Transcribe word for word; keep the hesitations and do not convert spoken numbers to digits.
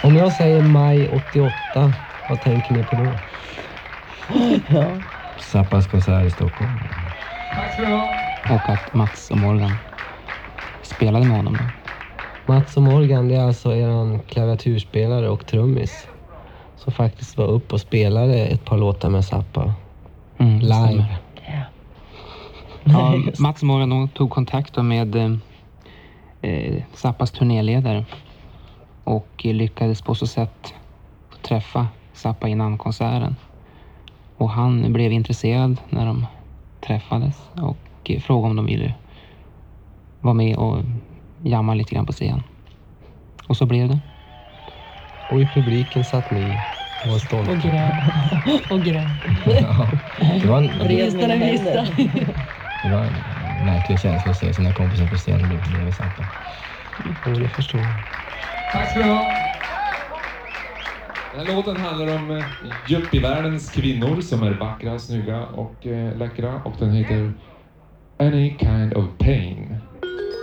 Om jag säger maj åttioåtta, vad tänker ni på då? Ja. Zappas konsert i Stockholm. Tack ska du ha. Och att Mats och Morgan spelade med honom då. Mats och Morgan, det är alltså eran klaviaturspelare och trummis som faktiskt var upp och spelade ett par låtar med Zappa. Mm, det Live. stämmer. Ja. Ja, Mats och Morgan de tog kontakt då med eh, Zappas turnéledare och lyckades på så sätt träffa Zappa innan konserten. Och han blev intresserad när de träffades och eh, frågade om de ville vara med och jamma lite grann på scen. Och så blev det. Och i publiken satt ni och var stolta. Och grön. Och grön. Ja, det var en, Resten är vissa. det var en märklig känsla att se sina kompisar på scenen bredvid Zappa. Och det förstår jag. Tack ska du ha. Den här låten handlar om eh, yuppie-världens kvinnor som är vackra, snygga och eh, läckra. Och den heter Any Kind of Pain.